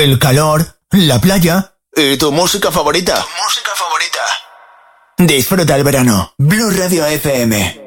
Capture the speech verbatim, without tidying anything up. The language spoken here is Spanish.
el calor, la playa y tu música favorita. Tu música favorita. Disfruta el verano. Blue Radio F M.